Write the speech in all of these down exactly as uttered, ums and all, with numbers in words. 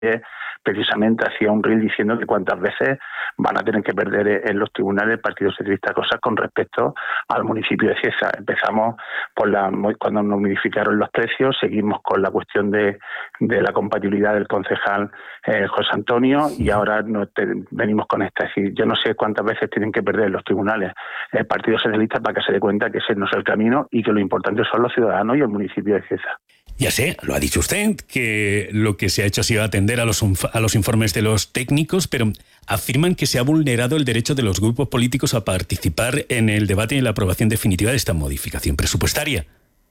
precisamente hacía un reel diciendo que cuántas veces van a tener que perder en los tribunales el Partido Socialista cosas con respecto al municipio de Cieza. Empezamos por la cuando nos modificaron los precios, seguimos con la cuestión de, de la compatibilidad del concejal eh, José Antonio, y ahora nos te, venimos con esta. Es decir, yo no sé cuántas veces tienen que perder en los tribunales el Partido Socialista para que se dé cuenta que ese no es el camino y que lo importante son los ciudadanos y el municipio de Cieza. Ya sé, lo ha dicho usted, que lo que se ha hecho ha sido atender a los, a los informes de los técnicos, pero afirman que se ha vulnerado el derecho de los grupos políticos a participar en el debate y la aprobación definitiva de esta modificación presupuestaria.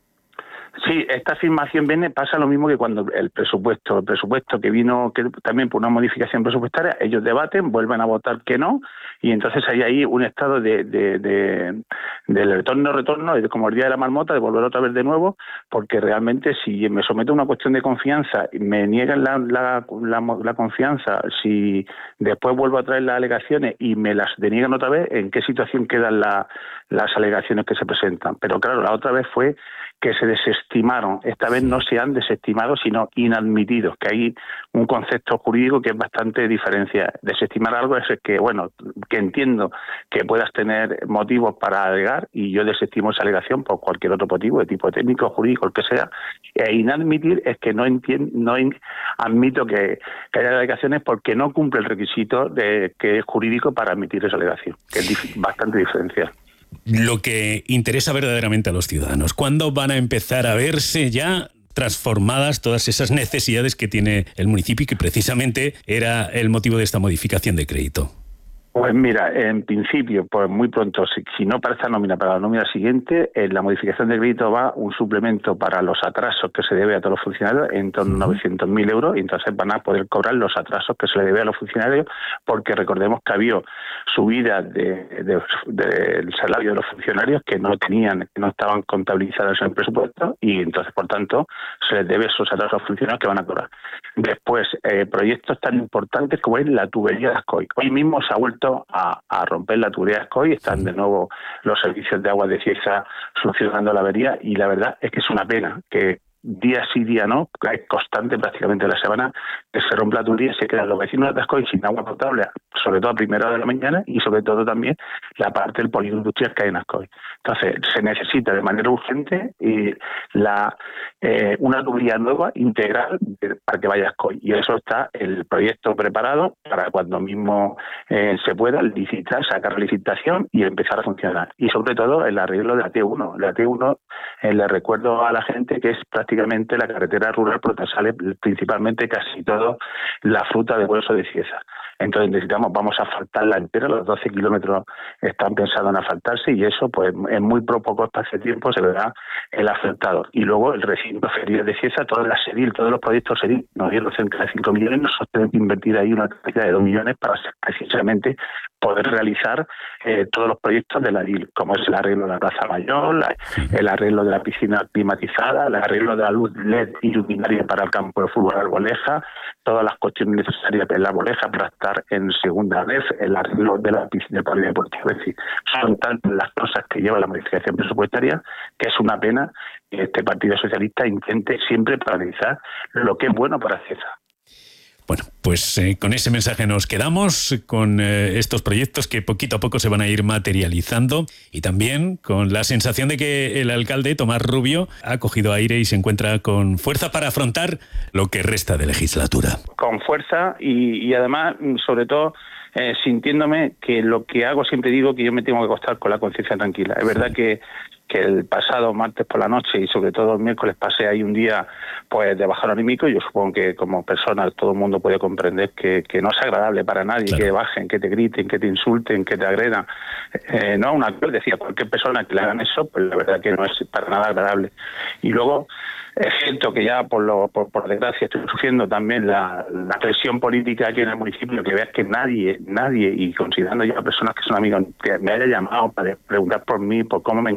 Sí, esta afirmación viene, pasa lo mismo que cuando el presupuesto, el presupuesto que vino que también por una modificación presupuestaria, ellos debaten, vuelven a votar que no, y entonces hay ahí un estado de, de, de, de retorno-retorno, como el día de la marmota, de volver otra vez de nuevo, porque realmente si me someto a una cuestión de confianza, me niegan la, la, la, la confianza, si después vuelvo a traer las alegaciones y me las deniegan otra vez, ¿en qué situación quedan la, las alegaciones que se presentan? Pero claro, la otra vez fue que se desestimaron. Esta vez no se han desestimado, sino inadmitidos, que hay un concepto jurídico que es bastante diferencia. Desestimar algo es que, bueno, que entiendo que puedas tener motivos para alegar, y yo desestimo esa alegación por cualquier otro motivo, de tipo técnico, jurídico, el que sea. E inadmitir es que no entiendo, no in, admito que, que haya alegaciones porque no cumple el requisito de que es jurídico para admitir esa alegación, que es dif- bastante diferencial. Lo que interesa verdaderamente a los ciudadanos, ¿cuándo van a empezar a verse ya transformadas todas esas necesidades que tiene el municipio y que precisamente era el motivo de esta modificación de crédito? Pues mira, en principio, pues muy pronto, si, si no para esta nómina, para la nómina siguiente, en la modificación de crédito va un suplemento para los atrasos que se debe a todos los funcionarios en torno a novecientos mil euros, y entonces van a poder cobrar los atrasos que se le debe a los funcionarios, porque recordemos que había subidas de, de, de, del salario de los funcionarios que no tenían, que no estaban contabilizados en el presupuesto, y entonces, por tanto, se les debe esos atrasos a los funcionarios que van a cobrar. Después, eh, proyectos tan importantes como es la tubería de Ascoy. Hoy mismo se ha vuelto A, a romper la tubería de Ascoy, están de nuevo los servicios de agua de Cieza solucionando la avería, y la verdad es que es una pena que día sí, día no, es constante prácticamente la semana que se rompe la tubería y se quedan los vecinos de Ascoy sin agua potable, sobre todo a primera hora de la mañana, y sobre todo también la parte del polígono industrial que hay en Ascoy. Entonces, se necesita de manera urgente y la eh, una tubería nueva, integral, de, para que vaya a Ascoy. Y eso está el proyecto preparado para cuando mismo eh, se pueda licitar, sacar licitación y empezar a funcionar. Y sobre todo el arreglo de la T uno. La T uno, eh, le recuerdo a la gente que es prácticamente la carretera rural por donde sale principalmente casi todo la fruta de hueso de Cieza. Entonces necesitamos, vamos a asfaltarla entera, los doce kilómetros están pensados en asfaltarse, y eso pues en muy poco espacio de tiempo se verá el asfaltado. Y luego el recinto ferial de Cieza, todas las SEDIL, todos los proyectos SEDIL, nos dieron cerca de cinco millones, nosotros tenemos que invertir ahí una cantidad de dos millones para precisamente poder realizar eh, todos los proyectos de la D I L, como es el arreglo de la Plaza Mayor, la, el arreglo de la piscina climatizada, el arreglo de la luz L E D iluminaria para el campo de fútbol de Arboleja, todas las cuestiones necesarias en la Arboleja para estar en segunda vez, el arreglo de la piscina de polideportiva. Es decir, son tantas las cosas que lleva la modificación presupuestaria que es una pena que este Partido Socialista intente siempre paralizar lo que es bueno para Cieza. Bueno, pues eh, con ese mensaje nos quedamos, con eh, estos proyectos que poquito a poco se van a ir materializando, y también con la sensación de que el alcalde Tomás Rubio ha cogido aire y se encuentra con fuerza para afrontar lo que resta de legislatura. Con fuerza y, y además, sobre todo, eh, sintiéndome que lo que hago, siempre digo que yo me tengo que acostar con la conciencia tranquila. Es verdad que que el pasado martes por la noche y sobre todo el miércoles pasé ahí un día pues de bajón anímico. Yo supongo que como persona todo el mundo puede comprender que, que no es agradable para nadie, claro, que bajen, que te griten, que te insulten, que te agredan. Eh, no, una cosa decía, cualquier persona que le hagan eso, pues la verdad que no es para nada agradable. Y luego es cierto que ya por lo por, por desgracia estoy sufriendo también la, la presión política aquí en el municipio, que veas que nadie, nadie, y considerando ya personas que son amigos, que me haya llamado para preguntar por mí, por cómo me encuentro.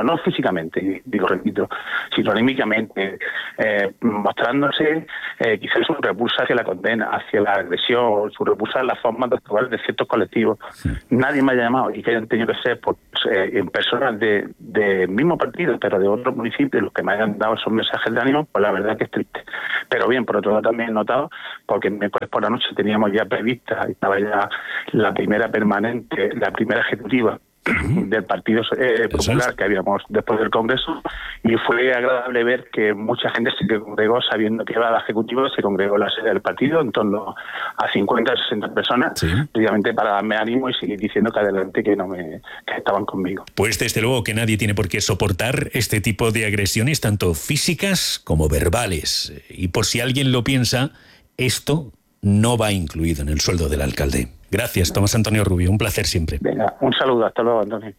no físicamente, digo, repito, sino anímicamente, eh, mostrándose eh, quizás su repulsa hacia la condena, hacia la agresión, su repulsa en las formas de actuar de ciertos colectivos. Sí. Nadie me ha llamado, y que hayan tenido que ser pues, eh, en personas de, de mismo partido, pero de otros municipios, los que me hayan dado esos mensajes de ánimo, pues la verdad que es triste. Pero bien, por otro lado también he notado, porque el miércoles por la noche teníamos ya prevista, estaba ya la primera permanente, la primera ejecutiva del Partido eh, Popular que habíamos después del Congreso, y fue agradable ver que mucha gente se congregó sabiendo que iba a la ejecutiva, se congregó en la sede del partido en torno a cincuenta o sesenta personas, sí. precisamente para darme ánimo y seguir diciendo que adelante, que no me que estaban conmigo. Pues desde luego que nadie tiene por qué soportar este tipo de agresiones, tanto físicas como verbales, y por si alguien lo piensa, esto no va incluido en el sueldo del alcalde. Gracias, Tomás Antonio Rubio, un placer siempre. Venga, un saludo, hasta luego, Antonio.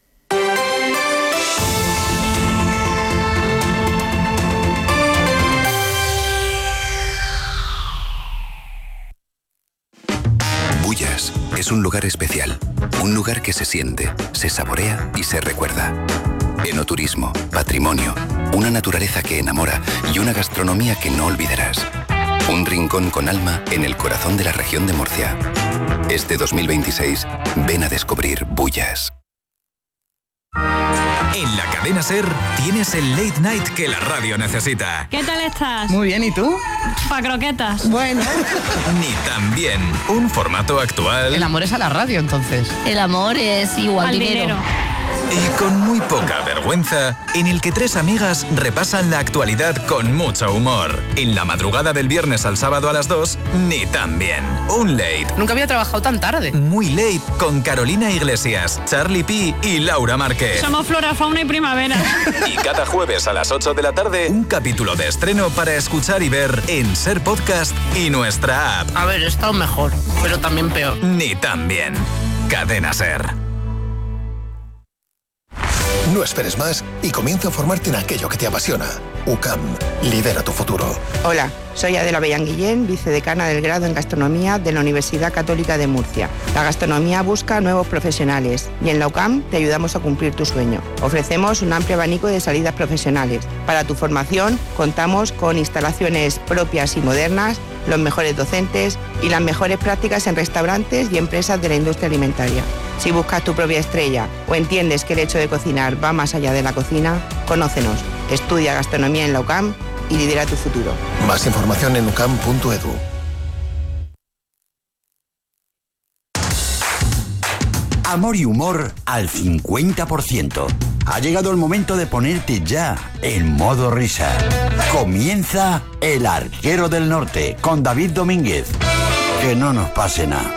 Bullas es un lugar especial, un lugar que se siente, se saborea y se recuerda. Enoturismo, patrimonio, una naturaleza que enamora y una gastronomía que no olvidarás. Un rincón con alma en el corazón de la región de Murcia. Este dos mil veintiséis, ven a descubrir Bullas. En la cadena SER tienes el late night que la radio necesita. ¿Qué tal estás? Muy bien, ¿y tú? Pa' croquetas. Bueno. Ni tan bien. Un formato actual. El amor es a la radio, entonces. El amor es igual al dinero. dinero. Y con muy poca vergüenza, en el que tres amigas repasan la actualidad con mucho humor. En la madrugada del viernes al sábado a las dos, ni tan bien. Un late. Nunca había trabajado tan tarde. Muy late con Carolina Iglesias, Charlie P y Laura Márquez. Somos flora, fauna y primavera. Y cada jueves a las ocho de la tarde, un capítulo de estreno para escuchar y ver en SER Podcast y nuestra app. A ver, he estado mejor, pero también peor. Ni tan bien. Cadena SER. No esperes más y comienza a formarte en aquello que te apasiona. U C A M, lidera tu futuro. Hola, soy Adela Bellán Guillén, vicedecana del grado en Gastronomía de la Universidad Católica de Murcia. La gastronomía busca nuevos profesionales y en la U C A M te ayudamos a cumplir tu sueño. Ofrecemos un amplio abanico de salidas profesionales. Para tu formación contamos con instalaciones propias y modernas, los mejores docentes y las mejores prácticas en restaurantes y empresas de la industria alimentaria. Si buscas tu propia estrella o entiendes que el hecho de cocinar va más allá de la cocina, conócenos. Estudia gastronomía en la U C A M y lidera tu futuro. Más información en ucam punto edu. Amor y humor al cincuenta por ciento. Ha llegado el momento de ponerte ya en modo risa. Comienza El Arquero del Norte con David Domínguez. Que no nos pase nada.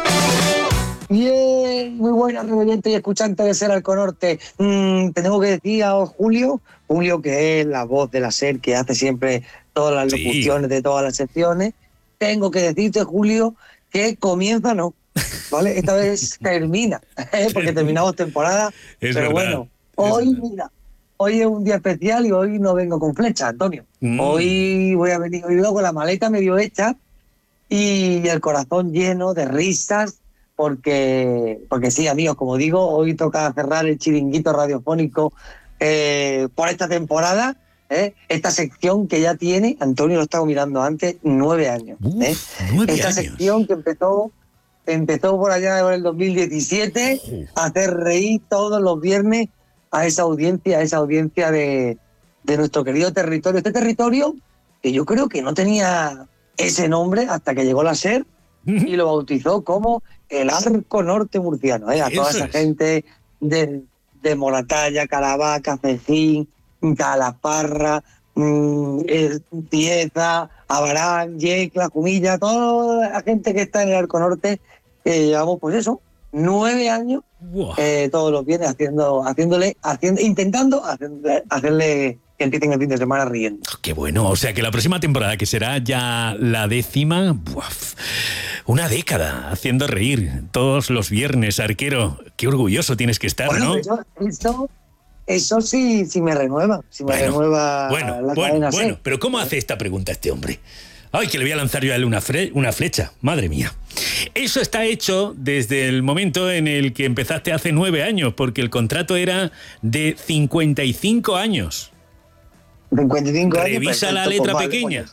Bien, muy buenas, oyentes y escuchantes de SER Alconorte. Mm, tengo que decir a Julio, Julio que es la voz de la SER, que hace siempre todas las sí. locuciones de todas las secciones. Tengo que decirte, Julio, que comienza no, ¿vale? Esta vez termina, ¿eh? Porque terminamos temporada. Es pero verdad, bueno, hoy, verdad. mira, hoy es un día especial y hoy no vengo con flecha, Antonio. Mm. Hoy voy a venir, hoy vengo con la maleta medio hecha y el corazón lleno de risas. Porque, porque sí, amigos, como digo, hoy toca cerrar el chiringuito radiofónico eh, por esta temporada, ¿eh? Esta sección que ya tiene, Antonio lo estaba mirando antes, nueve años. Uf, ¿eh? nueve esta años. sección que empezó, empezó por allá en el dos mil diecisiete, uh. a hacer reír todos los viernes a esa audiencia, a esa audiencia de, de nuestro querido territorio. Este territorio que yo creo que no tenía ese nombre hasta que llegó la SER y lo bautizó como el Arco Norte Murciano, ¿eh? A toda esa es. gente de, de Moratalla, Caravaca, Cecín, Calaparra, mmm, Tieza, Abarán, Yecla, Jumilla, toda la gente que está en el Arco Norte, que llevamos, pues eso, nueve años, wow. eh, todos los viernes haciendo, haciéndole, haciendo, intentando hacerle, hacerle que empiecen el fin de semana riendo. Oh, qué bueno, o sea que la próxima temporada, que será ya la décima, ¡buaf! Una década haciendo reír todos los viernes, Arquero. Qué orgulloso tienes que estar, bueno, ¿no? Eso, eso, eso sí, sí me renueva, si me bueno, renueva bueno, la bueno, cadena bueno, C. pero ¿cómo hace esta pregunta este hombre? Ay, que le voy a lanzar yo a él una, fre- una flecha, madre mía. Eso está hecho desde el momento en el que empezaste hace nueve años, porque el contrato era de cincuenta y cinco años. cincuenta y cinco años. Revisa la letra pequeña.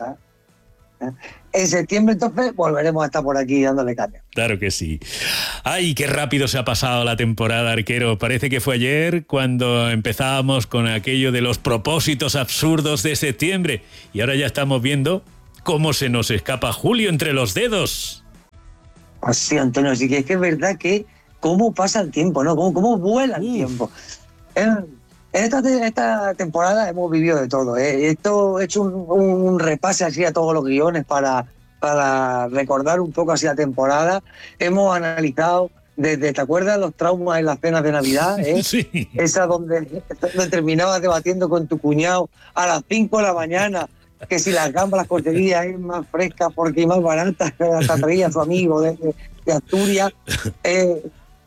En septiembre entonces volveremos a estar por aquí dándole caña. Claro que sí. Ay, qué rápido se ha pasado la temporada, Arquero. Parece que fue ayer cuando empezábamos con aquello de los propósitos absurdos de septiembre. Y ahora ya estamos viendo cómo se nos escapa julio entre los dedos. Pues sí, Antonio, sí que es que es verdad que cómo pasa el tiempo, ¿no? Cómo, cómo vuela el Uf. tiempo. En esta, esta temporada hemos vivido de todo, ¿eh? Esto he hecho un, un repase así a todos los guiones para, para recordar un poco así la temporada. Hemos analizado desde, ¿te acuerdas? Los traumas en las cenas de Navidad, ¿eh? Sí. Esa donde, donde terminabas debatiendo con tu cuñado a las cinco de la mañana que si las gambas, las corterías es más frescas porque es más baratas que las traía su amigo de, de, de Asturias. Eh,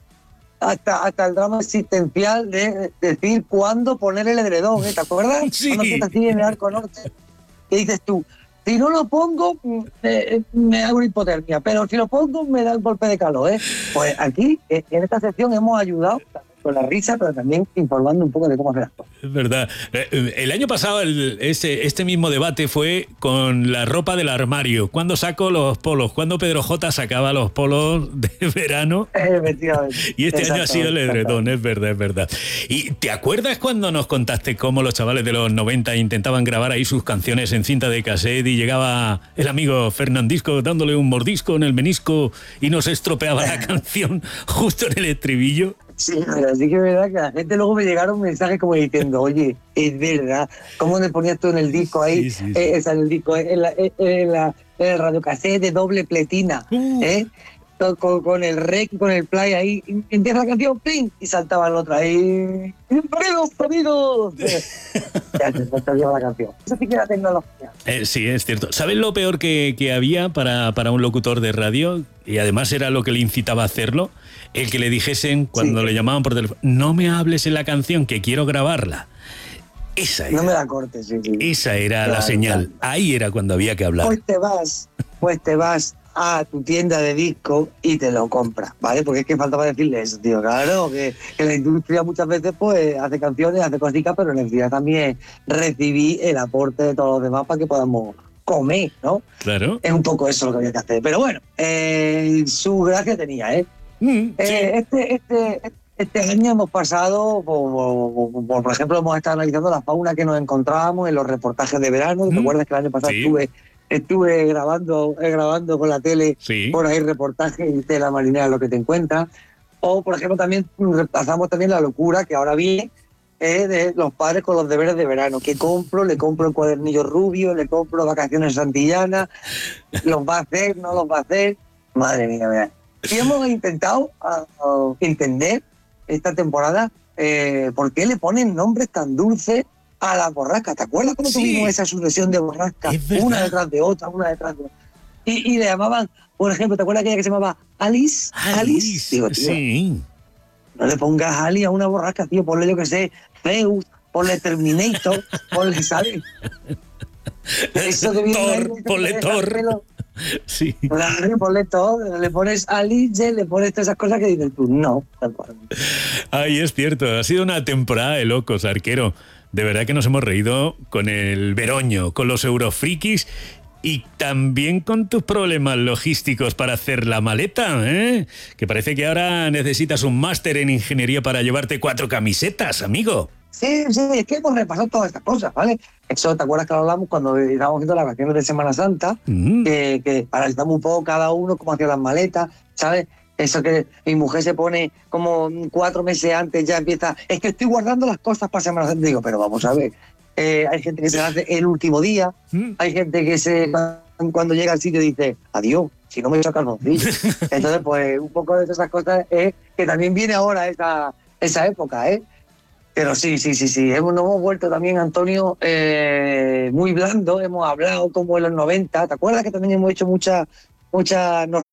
Hasta, hasta el drama existencial de decir cuándo poner el edredón, ¿eh? ¿Te acuerdas? Sí. Cuando estás así en el arco norte, que dices tú, si no lo pongo, eh, me hago una hipotermia, pero si lo pongo, me da un golpe de calor, ¿eh? Pues aquí, en esta sección, hemos ayudado con la risa, pero también informando un poco de cómo hacer las cosas. Es verdad. El año pasado el, este, este mismo debate fue con la ropa del armario. ¿Cuándo saco los polos? ¿Cuándo Pedro J sacaba los polos de verano? Efectivamente. Y este año ha sido el edredón, es verdad, es verdad. ¿Y te acuerdas cuando nos contaste cómo los chavales de los noventa intentaban grabar ahí sus canciones en cinta de cassette y llegaba el amigo Fernandisco dándole un mordisco en el menisco y nos estropeaba la canción justo en el estribillo? Sí, pero sí que es verdad que la gente luego me llegaron mensajes como diciendo, oye, es verdad, ¿cómo le ponías tú en el disco ahí? Sí, sí, sí. Eh, en el disco, en, la, en, la, en el radiocassette de doble pletina, uh. ¿eh? Con, con el rec, con el play ahí, empieza la canción, ¡ping! Y saltaba el otro ahí, ¡amigos, amigos! Ya se saltaba la canción. Eso sí que era tecnología. Eh, sí, es cierto. ¿Sabes lo peor que, que había para, para un locutor de radio? Y además era lo que le incitaba a hacerlo. El que le dijesen cuando sí. le llamaban por teléfono, no me hables en la canción, que quiero grabarla. Esa era. No me la cortes, sí, sí. Esa era claro, la señal. Claro. Ahí era cuando había que hablar. Pues te vas, pues te vas a tu tienda de disco y te lo compras, ¿vale? Porque es que faltaba decirle eso, tío. Claro, que, que la industria muchas veces pues hace canciones, hace cositas, pero necesita también recibir el aporte de todos los demás para que podamos comer, ¿no? Claro. Es un poco eso lo que había que hacer. Pero bueno, eh, su gracia tenía, ¿eh? Mm, eh sí. este, este, este año hemos pasado, por, por, por, por ejemplo, hemos estado analizando la fauna que nos encontrábamos en los reportajes de verano. ¿Te mm. acuerdas que el año pasado sí. estuve estuve grabando eh, grabando con la tele sí. por ahí reportajes de la marinera, lo que te encuentras? O, por ejemplo, también repasamos también la locura que ahora viene eh, de los padres con los deberes de verano. ¿Qué compro? Le compro el cuadernillo rubio, le compro vacaciones santillanas, ¿los va a hacer? ¿No los va a hacer? Madre mía, mira. Y hemos intentado uh, uh, entender esta temporada eh, por qué le ponen nombres tan dulces a la borrasca. ¿Te acuerdas cómo sí. tuvimos esa sucesión de borrascas? Una detrás de otra, una detrás de otra. Y, y le llamaban, por ejemplo, ¿te acuerdas aquella que se llamaba Alice? Alice. Alice. Digo, tío, sí. No le pongas Ali a una borrasca, tío. Ponle, yo que sé, Zeus, ponle Terminator, ponle, ¿sabes? Eso de Thor, ponle Thor. Sí. Claro, ponle todo, le pones Alice, le pones todas esas cosas que dices tú, no. Ay, es cierto, ha sido una temporada de locos, Arquero. De verdad que nos hemos reído con el Veroño, con los Eurofrikis y también con tus problemas logísticos para hacer la maleta, ¿eh? Que parece que ahora necesitas un máster en ingeniería para llevarte cuatro camisetas, amigo. Sí, sí, es que hemos repasado todas estas cosas, ¿vale? Eso, ¿te acuerdas que hablamos cuando estábamos haciendo las vacaciones de Semana Santa? Mm. Que, que analizamos un poco cada uno cómo hacía las maletas, ¿sabes? Eso que mi mujer se pone como cuatro meses antes, ya empieza, es que estoy guardando las cosas para Semana Santa. Digo, pero vamos a ver, eh, hay gente que se hace el último día, mm. hay gente que se cuando llega al sitio dice, adiós, si no me echo calzoncillo. Entonces, pues un poco de esas cosas es que también viene ahora esa, esa época, ¿eh? Pero sí, sí, sí, sí. Hemos, nos hemos vuelto también, Antonio, eh, muy blando. Hemos hablado como en los noventa. ¿Te acuerdas que también hemos hecho mucha, mucha